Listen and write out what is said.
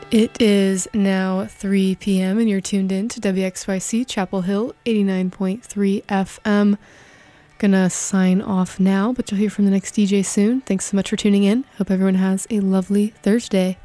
It is now 3 p.m. and you're tuned in to WXYC Chapel Hill 89.3 FM. Gonna sign off now, but you'll hear from the next DJ soon. Thanks so much for tuning in. Hope everyone has a lovely Thursday.